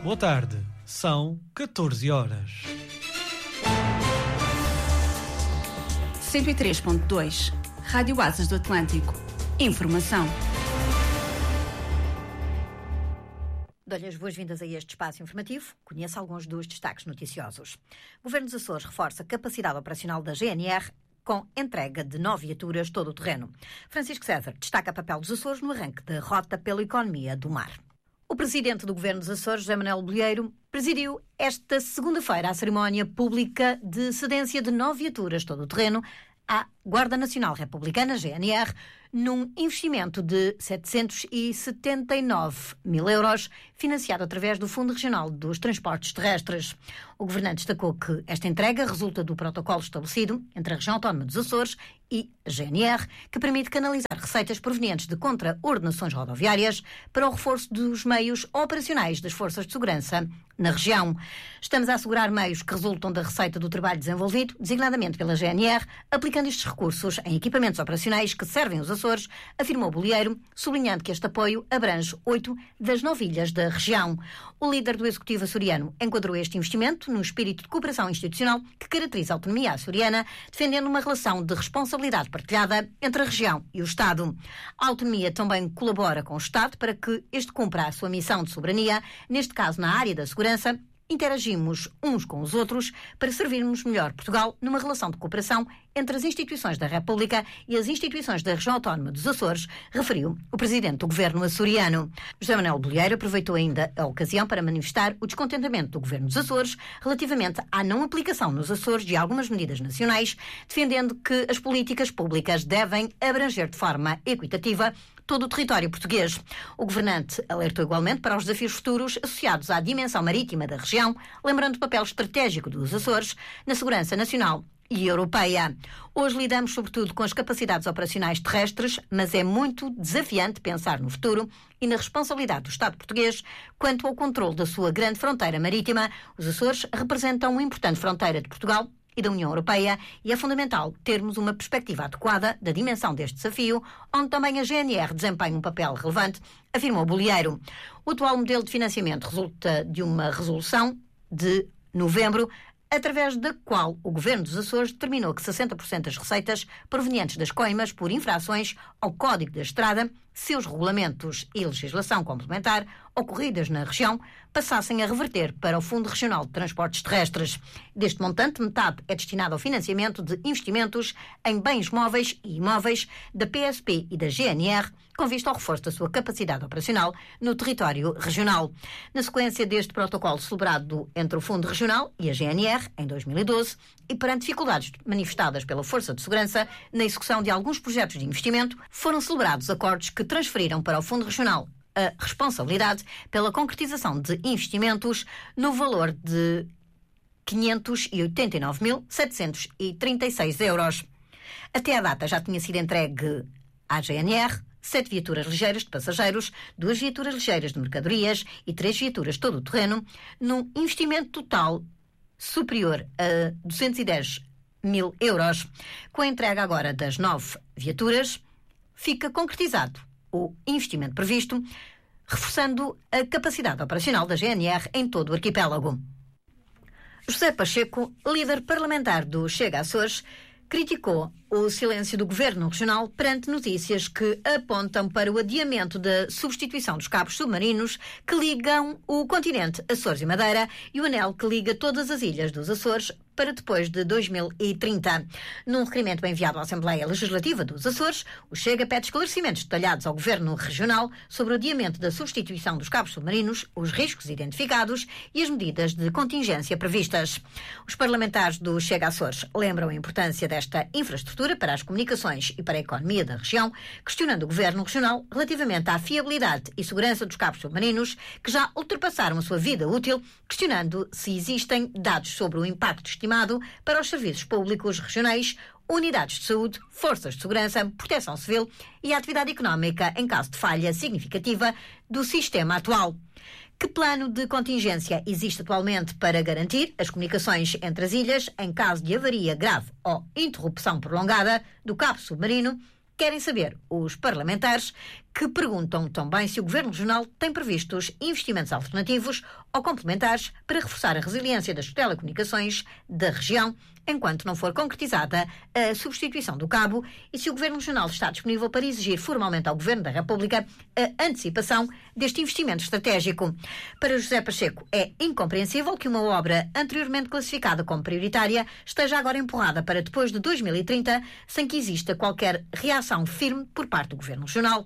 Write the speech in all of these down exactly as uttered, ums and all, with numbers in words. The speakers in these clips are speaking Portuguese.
Boa tarde, são catorze horas. cento e três ponto dois, Rádio Asas do Atlântico. Informação. Dou-lhe as boas-vindas a este espaço informativo. Conheça alguns dos destaques noticiosos. O Governo dos Açores reforça a capacidade operacional da G N R com entrega de nove viaturas todo o terreno. Francisco César destaca o papel dos Açores no arranque da rota pela economia do mar. O presidente do Governo dos Açores, José Manuel Bolieiro, presidiu esta segunda-feira a cerimónia pública de cedência de nove viaturas todo o terreno à Guarda Nacional Republicana, G N R, num investimento de setecentos e setenta e nove mil euros, financiado através do Fundo Regional dos Transportes Terrestres. O governante destacou que esta entrega resulta do protocolo estabelecido entre a Região Autónoma dos Açores e a G N R, que permite canalizar receitas provenientes de contraordenações rodoviárias para o reforço dos meios operacionais das forças de segurança na região. Estamos a assegurar meios que resultam da receita do trabalho desenvolvido, designadamente pela G N R, aplicando estes recursos em equipamentos operacionais que servem os Açores, afirmou Bolieiro, sublinhando que este apoio abrange oito das nove ilhas da região. O líder do Executivo açoriano enquadrou este investimento no espírito de cooperação institucional que caracteriza a autonomia açoriana, defendendo uma relação de responsabilidade partilhada entre a região e o Estado. A autonomia também colabora com o Estado para que este cumpra a sua missão de soberania, neste caso na área da segurança. Interagimos uns com os outros para servirmos melhor Portugal numa relação de cooperação entre as instituições da República e as instituições da Região Autónoma dos Açores, referiu o presidente do governo açoriano. José Manuel Bolieiro aproveitou ainda a ocasião para manifestar o descontentamento do governo dos Açores relativamente à não aplicação nos Açores de algumas medidas nacionais, defendendo que as políticas públicas devem abranger de forma equitativa todo o território português. O governante alertou igualmente para os desafios futuros associados à dimensão marítima da região, lembrando o papel estratégico dos Açores na segurança nacional e europeia. Hoje lidamos sobretudo com as capacidades operacionais terrestres, mas é muito desafiante pensar no futuro e na responsabilidade do Estado português quanto ao controle da sua grande fronteira marítima. Os Açores representam uma importante fronteira de Portugal e da União Europeia, e é fundamental termos uma perspectiva adequada da dimensão deste desafio, onde também a G N R desempenha um papel relevante, afirmou Bolieiro. O atual modelo de financiamento resulta de uma resolução de novembro, através da qual o Governo dos Açores determinou que sessenta por cento das receitas provenientes das coimas por infrações ao Código da Estrada, seus regulamentos e legislação complementar ocorridas na região, passassem a reverter para o Fundo Regional de Transportes Terrestres. Deste montante, metade é destinado ao financiamento de investimentos em bens móveis e imóveis da P S P e da G N R, com vista ao reforço da sua capacidade operacional no território regional. Na sequência deste protocolo celebrado entre o Fundo Regional e a G N R, em dois mil e doze, e perante dificuldades manifestadas pela Força de Segurança na execução de alguns projetos de investimento, foram celebrados acordos que transferiram para o Fundo Regional a responsabilidade pela concretização de investimentos no valor de quinhentos e oitenta e nove mil, setecentos e trinta e seis euros. Até à data já tinha sido entregue à G N R sete viaturas ligeiras de passageiros, duas viaturas ligeiras de mercadorias e três viaturas todo o terreno, num investimento total superior a duzentos e dez mil euros. Com a entrega agora das nove viaturas, fica concretizado o investimento previsto, reforçando a capacidade operacional da G N R em todo o arquipélago. José Pacheco, líder parlamentar do Chega Açores, criticou o silêncio do Governo Regional perante notícias que apontam para o adiamento da substituição dos cabos submarinos que ligam o continente Açores e Madeira e o anel que liga todas as ilhas dos Açores para depois de dois mil e trinta. Num requerimento enviado à Assembleia Legislativa dos Açores, o Chega pede esclarecimentos detalhados ao Governo Regional sobre o adiamento da substituição dos cabos submarinos, os riscos identificados e as medidas de contingência previstas. Os parlamentares do Chega Açores lembram a importância desta infraestrutura para as comunicações e para a economia da região, questionando o Governo Regional relativamente à fiabilidade e segurança dos cabos submarinos que já ultrapassaram a sua vida útil, questionando se existem dados sobre o impacto estimado para os serviços públicos regionais, unidades de saúde, forças de segurança, proteção civil e a atividade económica em caso de falha significativa do sistema atual. Que plano de contingência existe atualmente para garantir as comunicações entre as ilhas em caso de avaria grave ou interrupção prolongada do cabo submarino? Querem saber os parlamentares que perguntam também se o Governo Regional tem previstos investimentos alternativos ou complementares para reforçar a resiliência das telecomunicações da região, enquanto não for concretizada a substituição do cabo, e se o Governo Regional está disponível para exigir formalmente ao Governo da República a antecipação deste investimento estratégico. Para José Pacheco, é incompreensível que uma obra anteriormente classificada como prioritária esteja agora empurrada para depois de dois mil e trinta, sem que exista qualquer reação firme por parte do Governo Regional.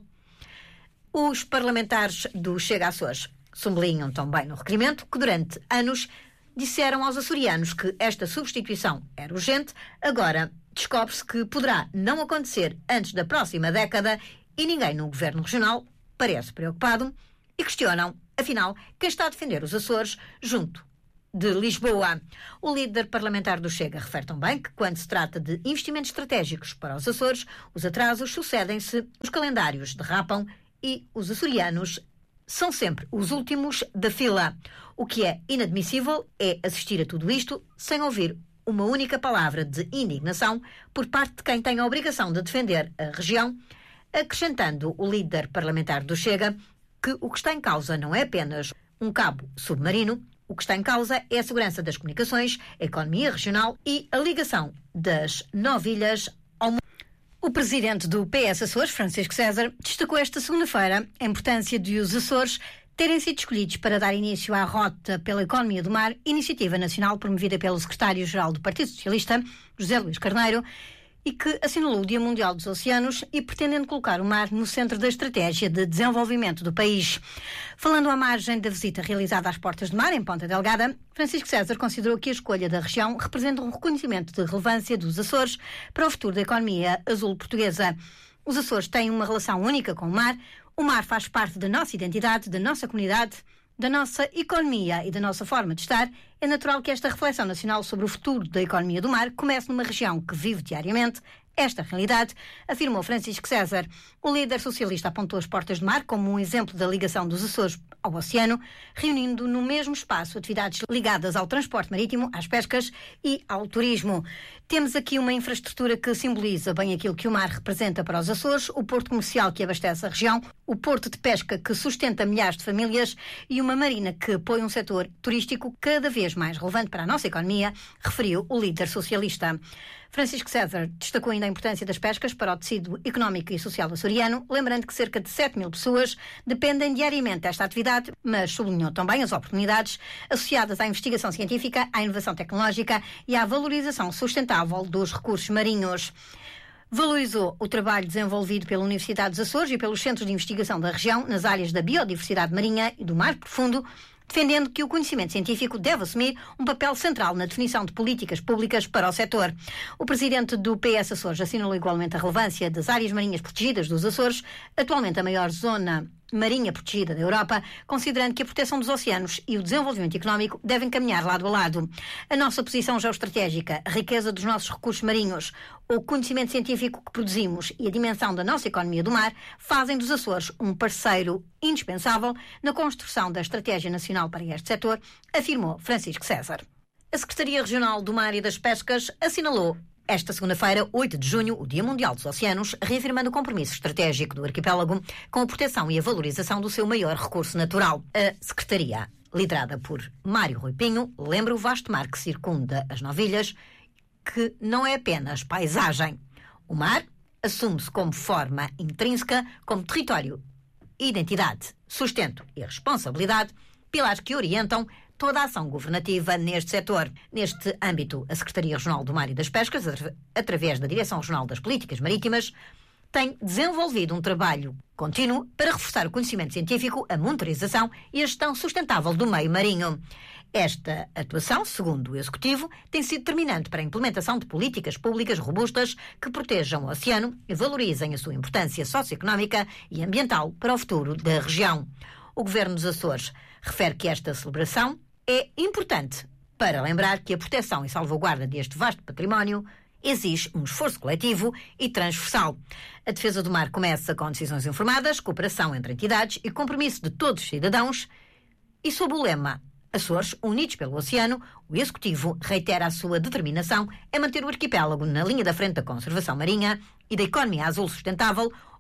Os parlamentares do Chega Açores sublinham também no requerimento que durante anos disseram aos açorianos que esta substituição era urgente. Agora descobre-se que poderá não acontecer antes da próxima década e ninguém no Governo Regional parece preocupado e questionam, afinal, quem está a defender os Açores junto de Lisboa. O líder parlamentar do Chega refere também que, quando se trata de investimentos estratégicos para os Açores, os atrasos sucedem-se, os calendários derrapam e os açorianos são sempre os últimos da fila. O que é inadmissível é assistir a tudo isto sem ouvir uma única palavra de indignação por parte de quem tem a obrigação de defender a região, acrescentando o líder parlamentar do Chega que o que está em causa não é apenas um cabo submarino, o que está em causa é a segurança das comunicações, a economia regional e a ligação das nove ilhas ao mundo. O presidente do P S Açores, Francisco César, destacou esta segunda-feira a importância de os Açores terem sido escolhidos para dar início à Rota pela Economia do Mar, iniciativa nacional promovida pelo secretário-geral do Partido Socialista, José Luís Carneiro, e que assinalou o Dia Mundial dos Oceanos e pretendendo colocar o mar no centro da estratégia de desenvolvimento do país. Falando à margem da visita realizada às Portas do Mar, em Ponta Delgada, Francisco César considerou que a escolha da região representa um reconhecimento de relevância dos Açores para o futuro da economia azul portuguesa. Os Açores têm uma relação única com o mar. O mar faz parte da nossa identidade, da nossa comunidade, da nossa economia e da nossa forma de estar. É natural que esta reflexão nacional sobre o futuro da economia do mar comece numa região que vive diariamente esta realidade, afirmou Francisco César. O líder socialista apontou as Portas do Mar como um exemplo da ligação dos Açores ao oceano, reunindo no mesmo espaço atividades ligadas ao transporte marítimo, às pescas e ao turismo. Temos aqui uma infraestrutura que simboliza bem aquilo que o mar representa para os Açores, o porto comercial que abastece a região, o porto de pesca que sustenta milhares de famílias e uma marina que apoia um setor turístico cada vez mais relevante para a nossa economia, referiu o líder socialista. Francisco César destacou ainda a importância das pescas para o tecido económico e social açoriano, lembrando que cerca de sete mil pessoas dependem diariamente desta atividade, mas sublinhou também as oportunidades associadas à investigação científica, à inovação tecnológica e à valorização sustentável dos recursos marinhos. Valorizou o trabalho desenvolvido pela Universidade dos Açores e pelos centros de investigação da região nas áreas da biodiversidade marinha e do mar profundo, defendendo que o conhecimento científico deve assumir um papel central na definição de políticas públicas para o setor. O presidente do P S Açores assinalou igualmente a relevância das áreas marinhas protegidas dos Açores, atualmente a maior zona marinha protegida da Europa, considerando que a proteção dos oceanos e o desenvolvimento económico devem caminhar lado a lado. A nossa posição geoestratégica, a riqueza dos nossos recursos marinhos, o conhecimento científico que produzimos e a dimensão da nossa economia do mar fazem dos Açores um parceiro indispensável na construção da Estratégia Nacional para este setor, afirmou Francisco César. A Secretaria Regional do Mar e das Pescas assinalou esta segunda-feira, oito de junho, o Dia Mundial dos Oceanos, reafirmando o compromisso estratégico do arquipélago com a proteção e a valorização do seu maior recurso natural. A Secretaria, liderada por Mário Rui Pinho, lembra o vasto mar que circunda as nove ilhas, que não é apenas paisagem. O mar assume-se como forma intrínseca, como território, identidade, sustento e responsabilidade, pilares que orientam toda a ação governativa neste setor. Neste âmbito, a Secretaria Regional do Mar e das Pescas, através da Direção Regional das Políticas Marítimas, tem desenvolvido um trabalho contínuo para reforçar o conhecimento científico, a monitorização e a gestão sustentável do meio marinho. Esta atuação, segundo o Executivo, tem sido determinante para a implementação de políticas públicas robustas que protejam o oceano e valorizem a sua importância socioeconómica e ambiental para o futuro da região. O Governo dos Açores refere que esta celebração é importante para lembrar que a proteção e salvaguarda deste vasto património exige um esforço coletivo e transversal. A defesa do mar começa com decisões informadas, cooperação entre entidades e compromisso de todos os cidadãos. E sob o lema Açores, unidos pelo oceano, o Executivo reitera a sua determinação em manter o arquipélago na linha da frente da conservação marinha e da economia azul sustentável,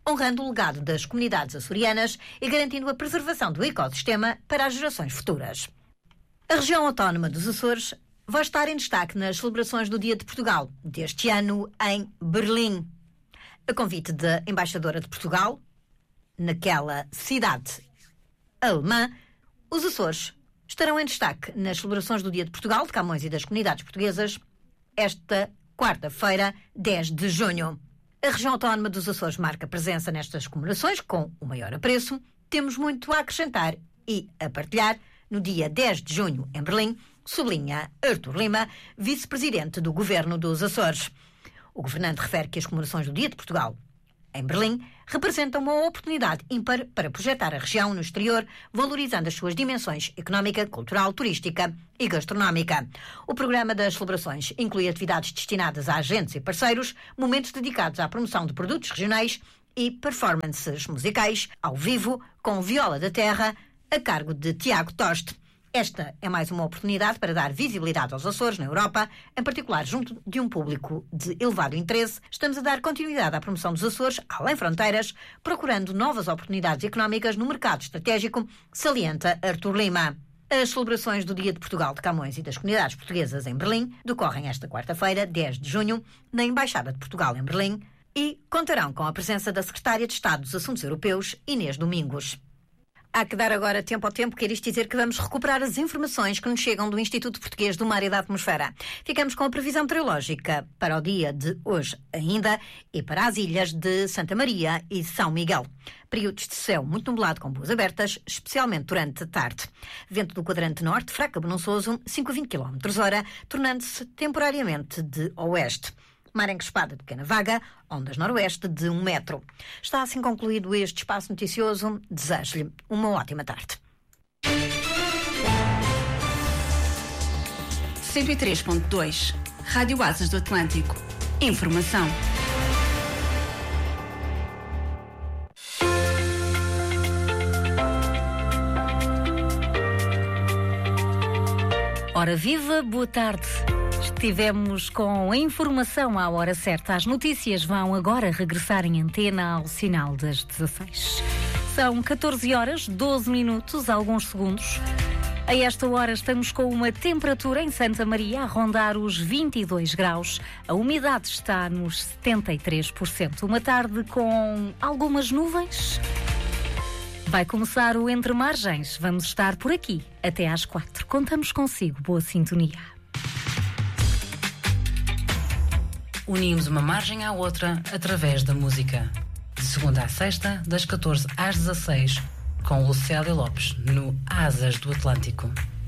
honrando o legado das comunidades açorianas e garantindo a preservação do ecossistema para as gerações futuras. A região autónoma dos Açores vai estar em destaque nas celebrações do Dia de Portugal, deste ano em Berlim. A convite da embaixadora de Portugal, naquela cidade alemã, os Açores estarão em destaque nas celebrações do Dia de Portugal, de Camões e das comunidades portuguesas, esta quarta-feira, dez de junho. A região autónoma dos Açores marca presença nestas comemorações com o maior apreço. Temos muito a acrescentar e a partilhar. No dia dez de junho, em Berlim, sublinha Artur Lima, vice-presidente do Governo dos Açores. O governante refere que as comemorações do Dia de Portugal em Berlim representam uma oportunidade ímpar para projetar a região no exterior, valorizando as suas dimensões económica, cultural, turística e gastronómica. O programa das celebrações inclui atividades destinadas a agentes e parceiros, momentos dedicados à promoção de produtos regionais e performances musicais ao vivo com Viola da Terra, a cargo de Tiago Toste. Esta é mais uma oportunidade para dar visibilidade aos Açores na Europa, em particular junto de um público de elevado interesse. Estamos a dar continuidade à promoção dos Açores além fronteiras, procurando novas oportunidades económicas no mercado estratégico, salienta Artur Lima. As celebrações do Dia de Portugal de Camões e das comunidades portuguesas em Berlim decorrem esta quarta-feira, dez de junho, na Embaixada de Portugal em Berlim e contarão com a presença da Secretária de Estado dos Assuntos Europeus, Inês Domingos. Há que dar agora tempo ao tempo, quer isto dizer que vamos recuperar as informações que nos chegam do Instituto Português do Mar e da Atmosfera. Ficamos com a previsão meteorológica para o dia de hoje ainda e para as ilhas de Santa Maria e São Miguel. Períodos de céu muito nublado com boas abertas, especialmente durante a tarde. Vento do quadrante norte, fraco a bonançoso, cinco a vinte quilómetros hora, tornando-se temporariamente de oeste. Mar encrespada de pequena vaga, ondas noroeste de um metro. Está assim concluído este espaço noticioso. Desejo-lhe uma ótima tarde. cento e três ponto dois Rádio Asas do Atlântico. Informação. Ora viva, boa tarde. Estivemos com a informação à hora certa. As notícias vão agora regressar em antena ao sinal das dezasseis. São catorze horas, doze minutos, alguns segundos. A esta hora estamos com uma temperatura em Santa Maria a rondar os vinte e dois graus. A umidade está nos setenta e três por cento. Uma tarde com algumas nuvens. Vai começar o Entre Margens. Vamos estar por aqui até às quatro. Contamos consigo. Boa sintonia. Unimos uma margem à outra através da música. De segunda à sexta, das catorze às dezasseis, com Lucélia Lopes, no Asas do Atlântico.